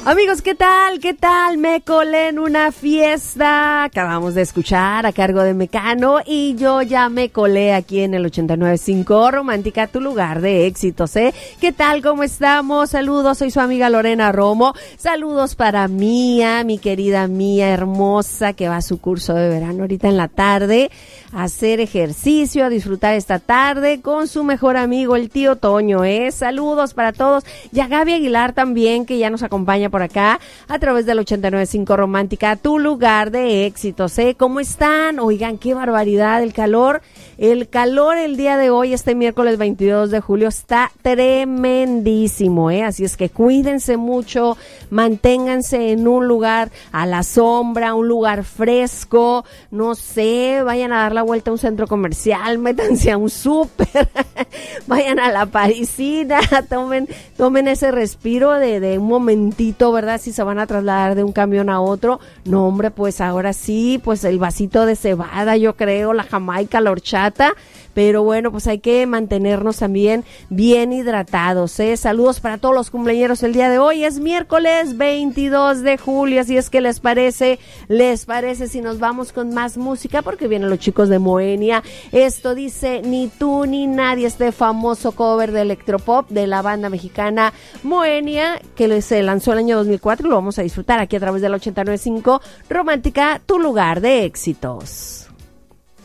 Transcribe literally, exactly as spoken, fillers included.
Amigos, ¿qué tal? ¿Qué tal? Me colé en una fiesta. Acabamos de escuchar a cargo de Mecano y yo ya me colé aquí en el ochenta y nueve punto cinco Romántica, tu lugar de éxitos, ¿eh? ¿Qué tal? ¿Cómo estamos? Saludos, soy su amiga Lorena Romo. Saludos para Mía, mi querida Mía hermosa, que va a su curso de verano ahorita en la tarde, a hacer ejercicio, a disfrutar esta tarde con su mejor amigo, el tío Toño, ¿eh? Saludos para todos. Y a Gaby Aguilar también, que ya nos acompaña por acá a través del ochenta y nueve punto cinco Romántica, tu lugar de éxitos, ¿eh? ¿Cómo están? Oigan, qué barbaridad, el calor, el calor el día de hoy, este miércoles veintidós de julio, está tremendísimo, ¿eh? Así es que cuídense mucho, manténganse en un lugar a la sombra, un lugar fresco, no sé, vayan a dar la vuelta a un centro comercial, métanse a un súper, vayan a la parisina, tomen, tomen ese respiro de, de un momentito, ¿verdad? Si se van a trasladar de un camión a otro, no hombre, pues ahora sí, pues el vasito de cebada, yo creo, la jamaica, la horchata, pero bueno, pues hay que mantenernos también bien hidratados, ¿eh? Saludos para todos los cumpleañeros el día de hoy, es miércoles veintidós de julio, así es que les parece, les parece si nos vamos con más música, porque vienen los chicos de Moenia. Esto dice Ni tú ni nadie, este famoso cover de electropop de la banda mexicana Moenia, que se lanzó el año dos mil cuatro, y lo vamos a disfrutar aquí a través del ochenta y nueve punto cinco Romántica, tu lugar de éxitos.